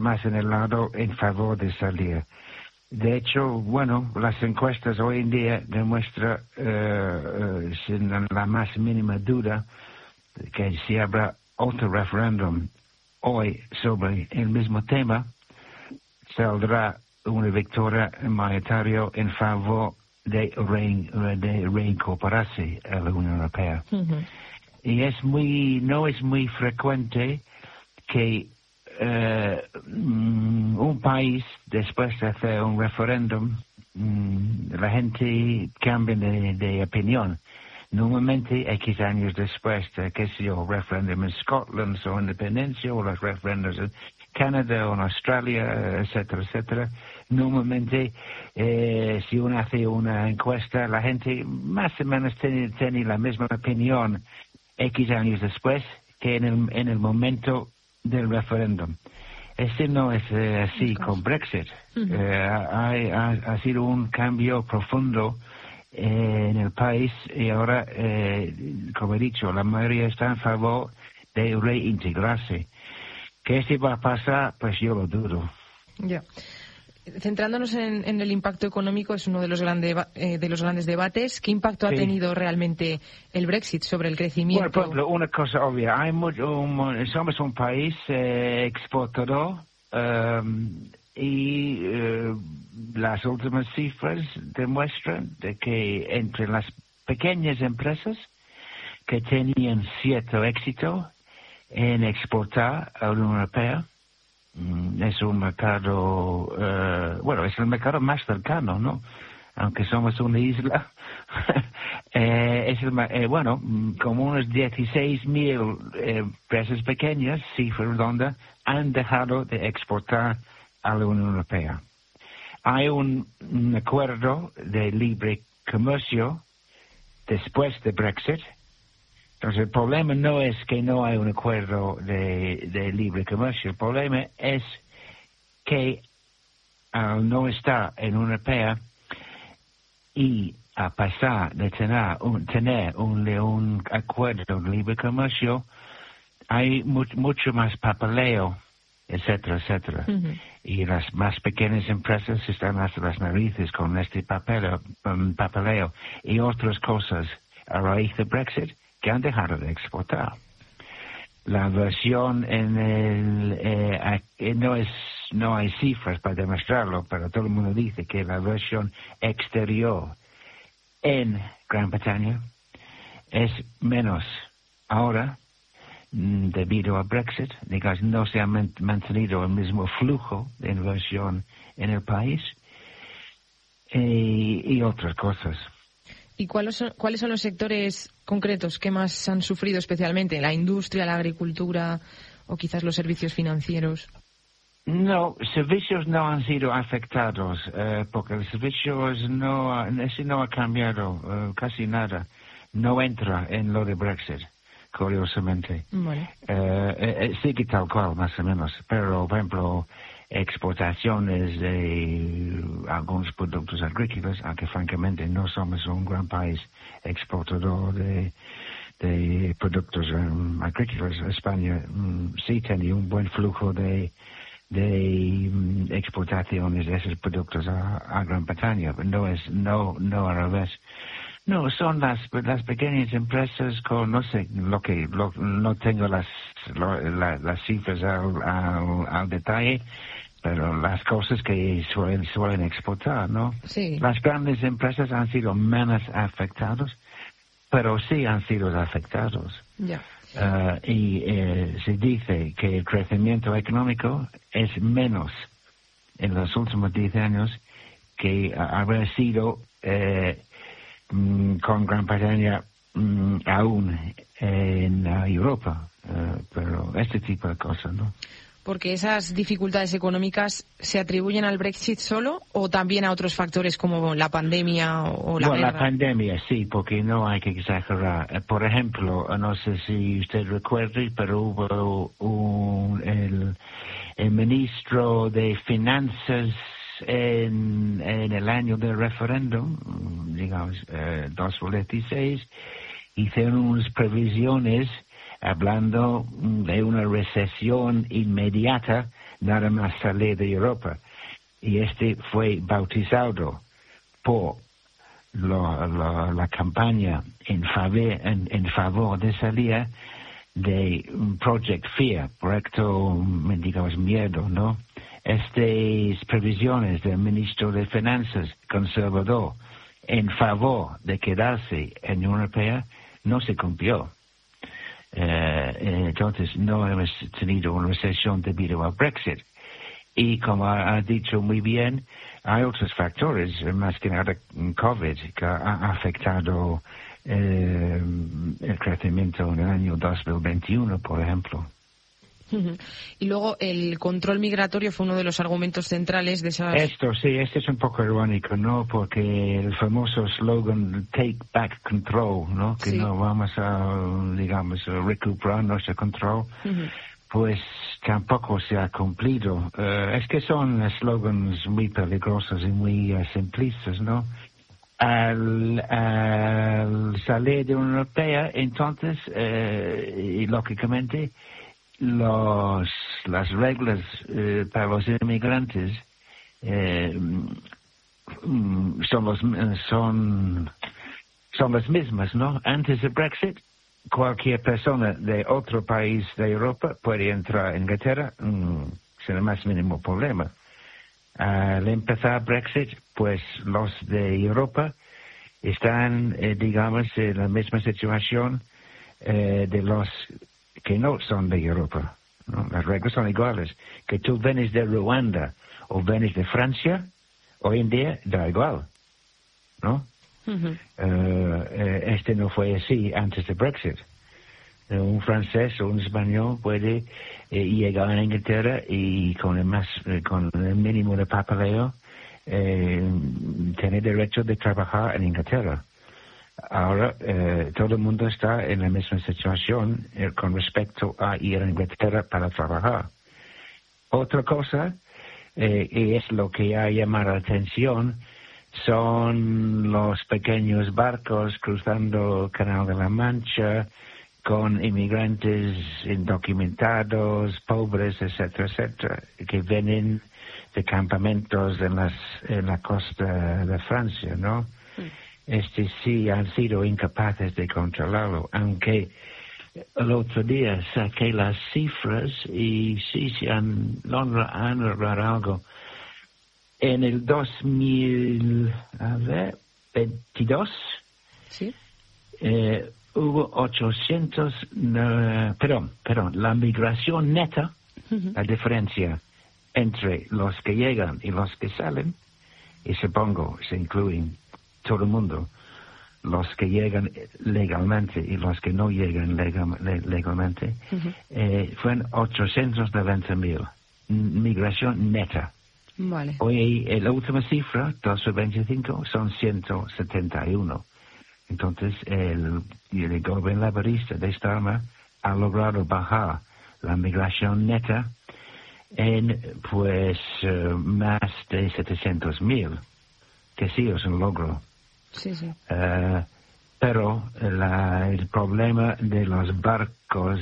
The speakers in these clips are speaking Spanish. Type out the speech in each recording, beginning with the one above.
más en el lado en favor de salir. De hecho, bueno, las encuestas hoy en día demuestran, sin la más mínima duda, que si habrá otro referéndum hoy sobre el mismo tema, saldrá una victoria mayoritaria en favor de reincorporarse a la Unión Europea. Uh-huh. Y no es muy frecuente que un país, después de hacer un referéndum, la gente cambia de opinión. Normalmente, X años después de, referéndum en Scotland o independencia, o los referéndums en Canadá o en Australia, etcétera, etcétera, normalmente, si uno hace una encuesta, la gente más o menos tiene la misma opinión X años después que en el momento del referéndum. Este no es así con Brexit. Uh-huh. Ha sido un cambio profundo en el país y ahora, como he dicho, la mayoría está en favor de reintegrarse. ¿Que este va a pasar? Pues yo lo dudo. Ya. Centrándonos en el impacto económico, es uno de los grandes debates. ¿Qué impacto ha tenido realmente el Brexit sobre el crecimiento? Bueno, por ejemplo, una cosa obvia. Somos un país exportador y las últimas cifras demuestran de que entre las pequeñas empresas que tenían cierto éxito en exportar a la Unión Europea, es un mercado, es el mercado más cercano, ¿no? Aunque somos una isla, como unos 16,000 empresas pequeñas, cifra redonda, han dejado de exportar a la Unión Europea. Hay un acuerdo de libre comercio después de Brexit. Entonces, el problema no es que no hay un acuerdo de libre comercio. El problema es que al no estar en una Europea y a pasar de tener un acuerdo de libre comercio, hay mucho más papeleo, etcétera, etcétera. Uh-huh. Y las más pequeñas empresas están hasta las narices con este papeleo y otras cosas a raíz de Brexit que han dejado de exportar. La versión no hay cifras para demostrarlo, pero todo el mundo dice que la versión exterior en Gran Bretaña es menos ahora debido a Brexit. Digamos, no se ha mantenido el mismo flujo de inversión en el país y otras cosas. ¿Y cuáles son los sectores concretos que más han sufrido especialmente? ¿La industria, la agricultura o quizás los servicios financieros? No, servicios no han sido afectados porque los servicios no ha cambiado casi nada. No entra en lo de Brexit, curiosamente. Vale. Sigue tal cual, más o menos. Pero, por ejemplo, exportaciones de algunos productos agrícolas, aunque francamente no somos un gran país exportador de productos agrícolas. España sí tiene un buen flujo de exportaciones de esos productos a Gran Bretaña, pero no al revés. No, son las pequeñas empresas con, no sé, no tengo las cifras al detalle, pero las cosas que suelen exportar, ¿no? Sí. Las grandes empresas han sido menos afectadas, pero sí han sido afectados. Ya. Se dice que el crecimiento económico es menos en los últimos 10 años que haber sido con Gran Bretaña aún en Europa, pero este tipo de cosas, ¿no? Porque esas dificultades económicas se atribuyen al Brexit solo o también a otros factores como la pandemia o la guerra. La pandemia sí, porque no hay que exagerar. Por ejemplo, no sé si usted recuerda, pero hubo el ministro de Finanzas en el año del referéndum, digamos, 2016, hicieron unas previsiones hablando de una recesión inmediata nada más salir de Europa. Y este fue bautizado por la campaña en favor de salir de Project Fear, proyecto, digamos, miedo, ¿no? Estas previsiones del ministro de Finanzas conservador en favor de quedarse en la Unión Europea no se cumplió. Entonces no hemos tenido una recesión debido al Brexit. Y como ha dicho muy bien, hay otros factores, más que nada COVID, que ha afectado el crecimiento en el año 2021, por ejemplo. Y luego el control migratorio fue uno de los argumentos centrales de esas... Esto es un poco irónico, ¿no? Porque el famoso slogan Take Back Control, ¿no? Que no vamos a, digamos, recuperar nuestro control, pues tampoco se ha cumplido. Es que son slogans muy peligrosos y muy simplistas, ¿no? Al salir de la Unión Europea, entonces, y lógicamente, las reglas para los inmigrantes son las mismas, ¿no? Antes del Brexit, cualquier persona de otro país de Europa puede entrar a Inglaterra sin el más mínimo problema. Al empezar Brexit, pues los de Europa están, digamos, en la misma situación de los que no son de Europa, ¿no? Las reglas son iguales. Que tú vienes de Ruanda o vienes de Francia, hoy en día da igual, ¿no? Este no fue así antes de Brexit. Un francés o un español puede llegar a Inglaterra y con el mínimo de papeleo tener derecho de trabajar en Inglaterra. Ahora todo el mundo está en la misma situación con respecto a ir a Inglaterra para trabajar. Otra cosa, y es lo que ha llamado la atención, son los pequeños barcos cruzando el Canal de la Mancha con inmigrantes indocumentados, pobres, etcétera, etcétera, que vienen de campamentos en la costa de Francia, ¿no? Sí han sido incapaces de controlarlo, aunque el otro día saqué las cifras y sí han logrado algo. En el 2022 ¿sí? Hubo 800, perdón, la migración neta, la diferencia entre los que llegan y los que salen, y supongo se incluyen todo el mundo, los que llegan legalmente y los que no llegan legalmente, fueron 890.000. Migración neta. Vale. Hoy la última cifra, 2025, son 171. Entonces el gobierno laborista de Starmer ha logrado bajar la migración neta en pues más de 700.000, que sí es un logro. Sí. Pero el problema de los barcos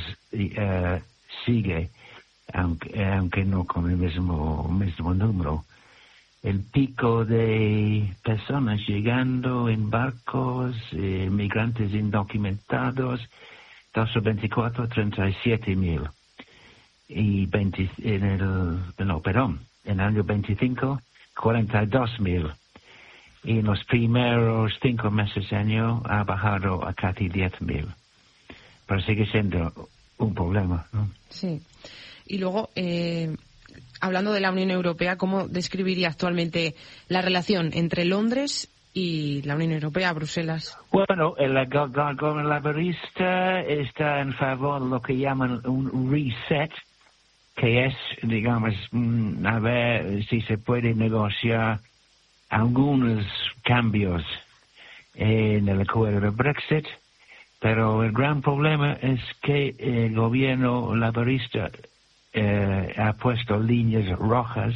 sigue, aunque no con el mismo número. El pico de personas llegando en barcos, migrantes indocumentados, 2024, 37.000. Y en el año 25, 42.000. Y en los primeros 5 meses del año ha bajado a casi 10.000. Pero sigue siendo un problema, ¿no? Sí. Y luego, hablando de la Unión Europea, ¿cómo describiría actualmente la relación entre Londres y la Unión Europea, Bruselas? Bueno, el gobierno laborista está en favor de lo que llaman un reset, que es, digamos, a ver si se puede negociar algunos cambios en el acuerdo de Brexit, pero el gran problema es que el gobierno laborista ha puesto líneas rojas.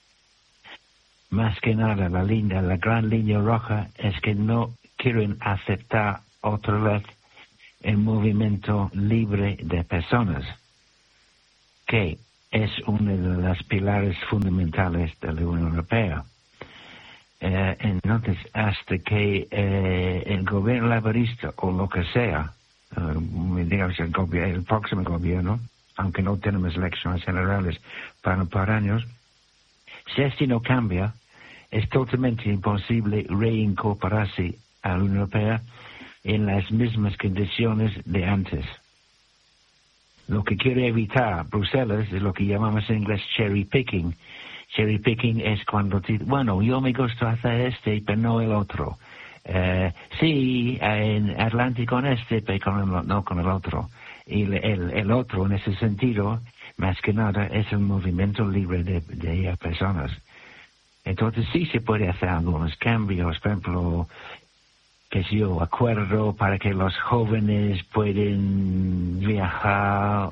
Más que nada la gran línea roja es que no quieren aceptar otra vez el movimiento libre de personas, que es uno de los pilares fundamentales de la Unión Europea. Entonces, hasta que el gobierno laborista o lo que sea, digamos el próximo gobierno, aunque no tenemos elecciones generales para un par de años, si esto no cambia, es totalmente imposible reincorporarse a la Unión Europea en las mismas condiciones de antes. Lo que quiere evitar Bruselas es lo que llamamos en inglés cherry picking. Cherry picking es cuando bueno, yo me gusta hacer pero no el otro. Sí, en adelante con pero no con el otro. Y el otro, en ese sentido, más que nada, es el movimiento libre de personas. Entonces sí se puede hacer algunos cambios, por ejemplo, acuerdo para que los jóvenes pueden viajar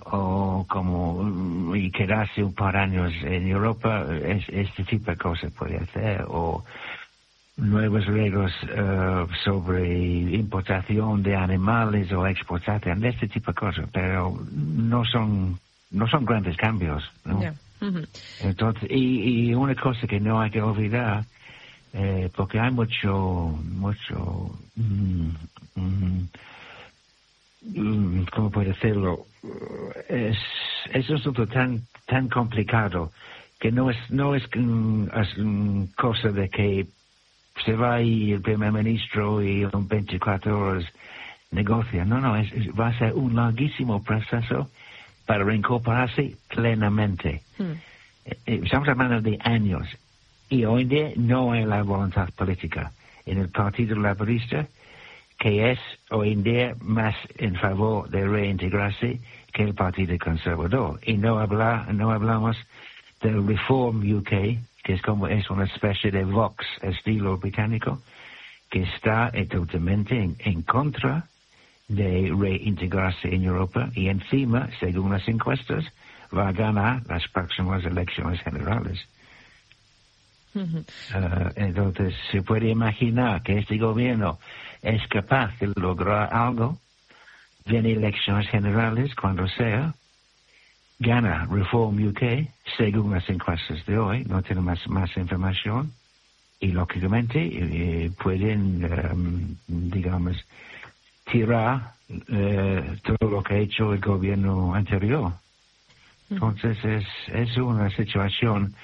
y quedarse un par de años en Europa, este tipo de cosas puede hacer, o nuevas reglas sobre importación de animales o exportación, este tipo de cosas, pero no son grandes cambios, ¿no? Yeah. Uh-huh. Entonces, y una cosa que no hay que olvidar, porque hay mucho, ¿cómo puedo decirlo? Es un asunto tan complicado que no es cosa de que se va y el primer ministro y en 24 horas negocia. No, va a ser un larguísimo proceso para reincorporarse plenamente. Estamos hablando de años. Y hoy en día no hay la voluntad política en el Partido Laborista, que es hoy en día más en favor de reintegrarse que el Partido Conservador. Y no hablamos del Reform UK, que es una especie de Vox estilo británico, que está totalmente en contra de reintegrarse en Europa y encima, según las encuestas, va a ganar las próximas elecciones generales. Uh-huh. Entonces, se puede imaginar que este gobierno es capaz de lograr algo, viene elecciones generales cuando sea, gana Reform UK, según las encuestas de hoy, no tenemos más información, y lógicamente pueden, digamos, tirar todo lo que ha hecho el gobierno anterior. Entonces es una situación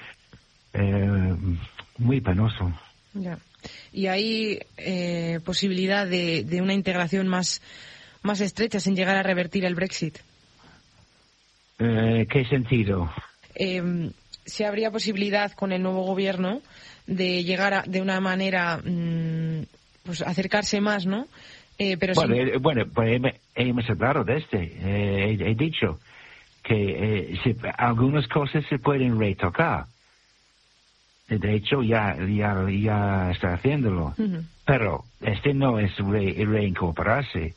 muy penosa. Yeah. Y hay posibilidad de una integración más estrecha sin llegar a revertir el Brexit. ¿Qué sentido? Si habría posibilidad con el nuevo gobierno de llegar de una manera pues acercarse más, ¿no? Pero hemos hablado de he dicho que algunas cosas se pueden retocar. De hecho, ya está haciéndolo. Uh-huh. Pero no es reincorporarse.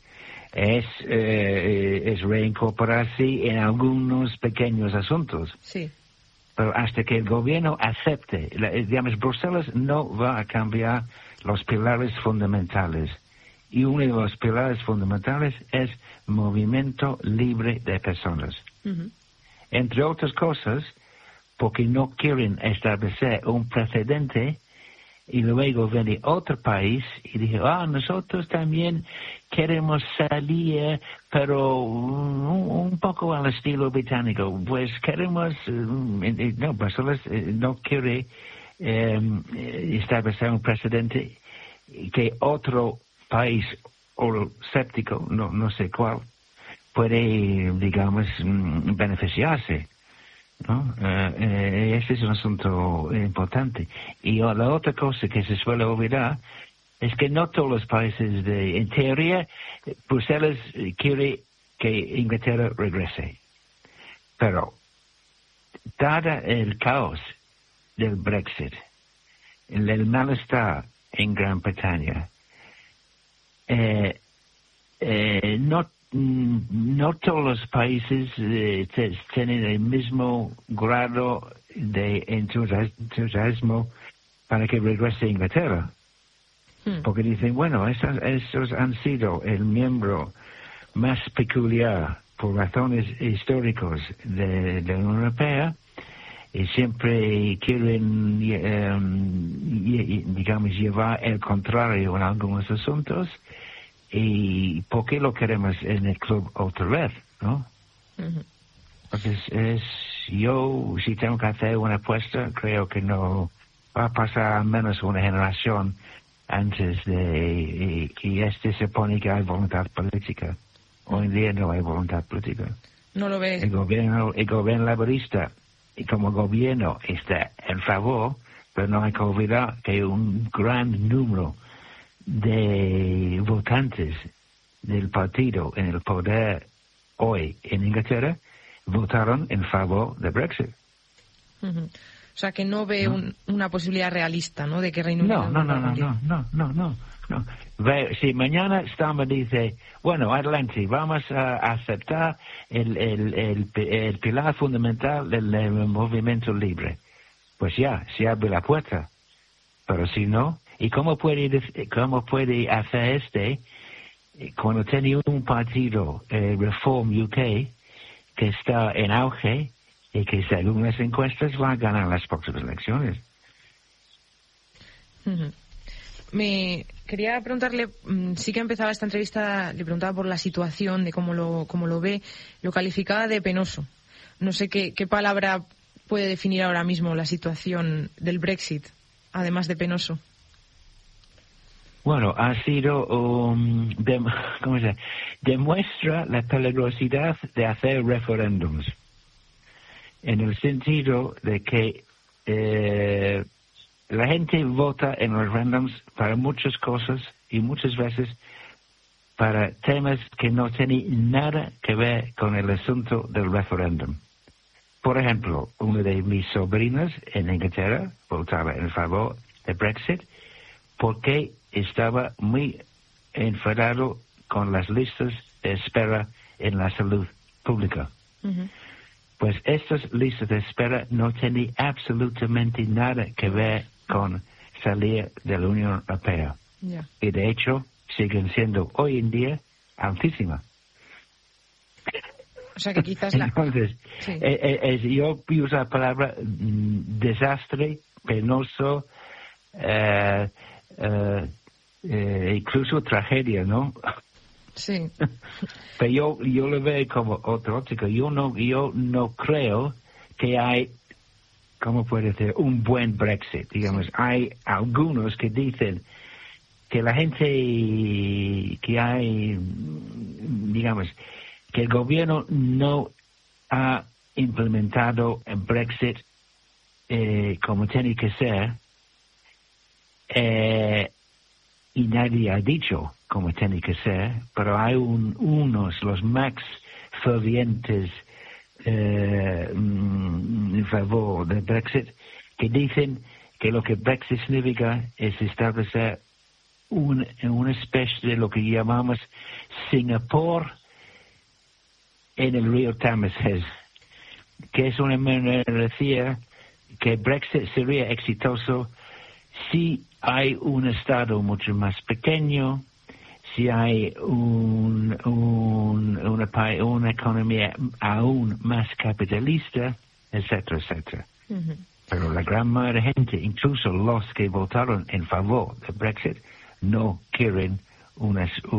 Es reincorporarse en algunos pequeños asuntos. Sí. Pero hasta que el gobierno acepte, digamos, Bruselas no va a cambiar los pilares fundamentales. Y uno de los pilares fundamentales es movimiento libre de personas. Uh-huh. Entre otras cosas, porque no quieren establecer un precedente y luego viene otro país y dice, nosotros también queremos salir, pero un poco al estilo británico. Pues queremos, Bruselas no quiere establecer un precedente que otro país euroscéptico, no sé cuál, puede, digamos, beneficiarse. ¿No? Este es un asunto importante. Y la otra cosa que se suele olvidar es que no todos los países en teoría, Bruselas quiere que Inglaterra regrese. Pero, dada el caos del Brexit, el malestar en Gran Bretaña, no todos los países tienen el mismo grado de entusiasmo para que regrese a Inglaterra. Porque dicen, estos han sido el miembro más peculiar por razones históricas de la Unión Europea, y siempre quieren, digamos, llevar el contrario en algunos asuntos. ¿Y por qué lo queremos en el club otra vez, no? Ujú. Entonces, yo, si tengo que hacer una apuesta, creo que no va a pasar al menos una generación antes de que se pone que hay voluntad política. Hoy en día no hay voluntad política. No lo ves. El gobierno laborista, y como gobierno, está en favor, pero no hay que olvidar que hay un gran número de votantes del partido en el poder hoy en Inglaterra votaron en favor de Brexit. Ujú. O sea, que no ve una posibilidad realista, ¿no?, de que Reino Unido... No. Si mañana Starmer dice, bueno, adelante, vamos a aceptar el pilar fundamental del movimiento libre, pues ya, se abre la puerta. Pero si no, ¿y cómo puede hacer cuando tiene un partido, Reform UK, que está en auge y que según las encuestas va a ganar las próximas elecciones? Uh-huh. Me quería preguntarle, sí que empezaba esta entrevista, le preguntaba por la situación, de cómo lo ve, lo calificaba de penoso. No sé qué palabra puede definir ahora mismo la situación del Brexit, además de penoso. Bueno, ha sido, demuestra la peligrosidad de hacer referéndums, en el sentido de que la gente vota en los referéndums para muchas cosas y muchas veces para temas que no tienen nada que ver con el asunto del referéndum. Por ejemplo, una de mis sobrinas en Inglaterra votaba en favor de Brexit porque estaba muy enfadado con las listas de espera en la salud pública. Uh-huh. Pues estas listas de espera no tienen absolutamente nada que ver con salir de la Unión Europea. Yeah. Y de hecho siguen siendo hoy en día altísimas. O sea que quizás Entonces, sí. yo uso la palabra desastre, penoso, incluso tragedia, ¿no? Sí. Pero yo lo veo como otro óptico. Yo no creo que hay, ¿cómo puede ser?, un buen Brexit. Digamos, sí. Hay algunos que dicen que la gente que hay, digamos, que el gobierno no ha implementado el Brexit como tiene que ser, y nadie ha dicho como tiene que ser, pero hay los más fervientes en favor del Brexit, que dicen que lo que Brexit significa es establecer una especie de lo que llamamos Singapur en el río Támesis, que es una manera de decir que Brexit sería exitoso si hay un Estado mucho más pequeño, si hay una economía aún más capitalista, etcétera, etcétera. Uh-huh. Pero la gran mayoría de gente, incluso los que votaron en favor del Brexit, no quieren un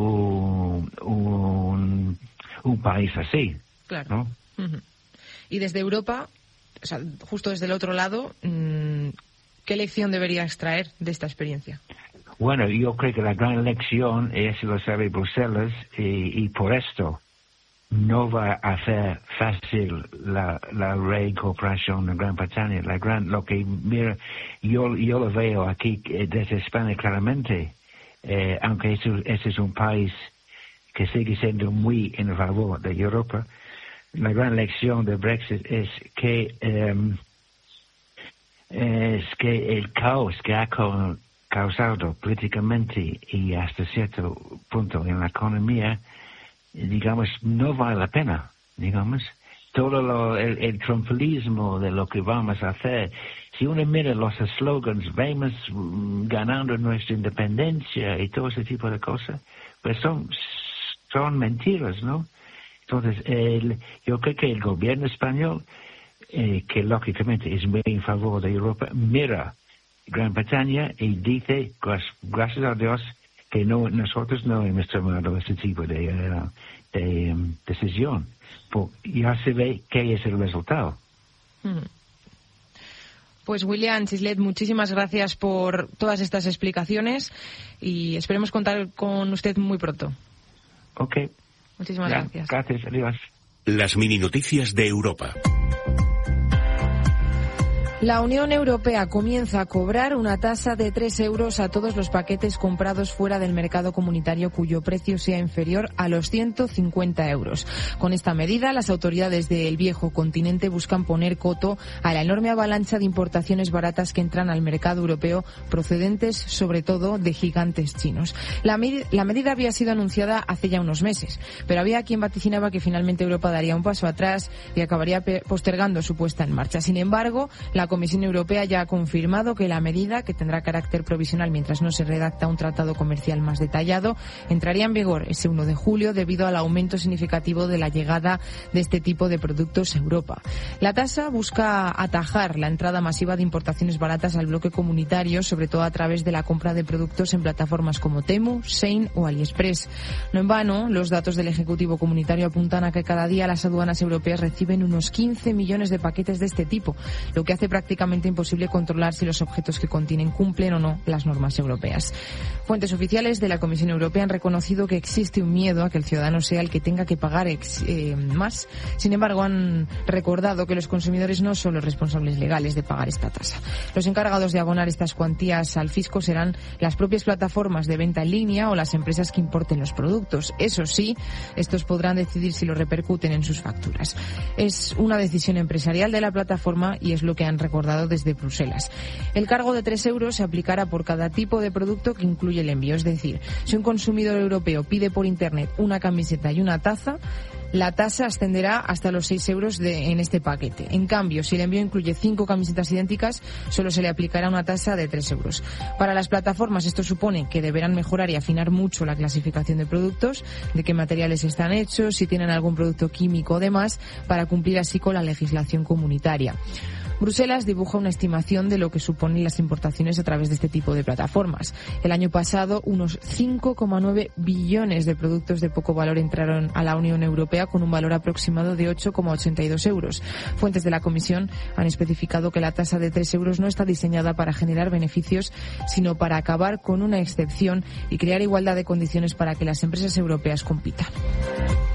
país así. Claro. ¿No? Uh-huh. Y desde Europa, o sea, justo desde el otro lado, ¿qué lección debería extraer de esta experiencia? Bueno, yo creo que la gran lección, eso lo sabe Bruselas, y por esto no va a hacer fácil la reincorporación de Gran Bretaña. Lo que, mira, yo lo veo aquí desde España claramente, aunque ese es un país que sigue siendo muy en favor de Europa. La gran lección de Brexit es que el caos que ha causado políticamente y hasta cierto punto en la economía, digamos, no vale la pena, digamos. Todo el triunfalismo de lo que vamos a hacer. Si uno mira los slogans, vemos ganando nuestra independencia y todo ese tipo de cosas, pues son mentiras, ¿no? Entonces, yo creo que el gobierno español, que lógicamente es muy en favor de Europa, mira Gran Bretaña y dice, gracias a Dios, que nosotros no hemos tomado ese tipo de decisión. Ya se ve qué es el resultado. Pues William Chislet, muchísimas gracias por todas estas explicaciones y esperemos contar con usted muy pronto. Ok. Muchísimas gracias. Gracias, adiós. Las mini noticias de Europa. La Unión Europea comienza a cobrar una tasa de 3 euros a todos los paquetes comprados fuera del mercado comunitario cuyo precio sea inferior a los 150 euros. Con esta medida, las autoridades del viejo continente buscan poner coto a la enorme avalancha de importaciones baratas que entran al mercado europeo procedentes, sobre todo, de gigantes chinos. La medida había sido anunciada hace ya unos meses, pero había quien vaticinaba que finalmente Europa daría un paso atrás y acabaría postergando su puesta en marcha. Sin embargo, la Comisión Europea ya ha confirmado que la medida, que tendrá carácter provisional mientras no se redacta un tratado comercial más detallado, entraría en vigor ese 1 de julio debido al aumento significativo de la llegada de este tipo de productos a Europa. La tasa busca atajar la entrada masiva de importaciones baratas al bloque comunitario, sobre todo a través de la compra de productos en plataformas como Temu, Shein o AliExpress. No en vano, los datos del Ejecutivo Comunitario apuntan a que cada día las aduanas europeas reciben unos 15 millones de paquetes de este tipo, lo que hace prácticamente imposible controlar si los objetos que contienen cumplen o no las normas europeas. Fuentes oficiales de la Comisión Europea han reconocido que existe un miedo a que el ciudadano sea el que tenga que pagar más. Sin embargo, han recordado que los consumidores no son los responsables legales de pagar esta tasa. Los encargados de abonar estas cuantías al fisco serán las propias plataformas de venta en línea o las empresas que importen los productos. Eso sí, estos podrán decidir si lo repercuten en sus facturas. Es una decisión empresarial de la plataforma y es lo que han recordado desde Bruselas. El cargo de 3 euros se aplicará por cada tipo de producto que incluye el envío. Es decir, si un consumidor europeo pide por Internet una camiseta y una taza, la tasa ascenderá hasta los 6 euros en este paquete. En cambio, si el envío incluye 5 camisetas idénticas, solo se le aplicará una tasa de 3 euros. Para las plataformas, esto supone que deberán mejorar y afinar mucho la clasificación de productos, de qué materiales están hechos, si tienen algún producto químico o demás, para cumplir así con la legislación comunitaria. Bruselas dibuja una estimación de lo que suponen las importaciones a través de este tipo de plataformas. El año pasado, unos 5,9 billones de productos de poco valor entraron a la Unión Europea con un valor aproximado de 8,82 euros. Fuentes de la Comisión han especificado que la tasa de 3 euros no está diseñada para generar beneficios, sino para acabar con una excepción y crear igualdad de condiciones para que las empresas europeas compitan.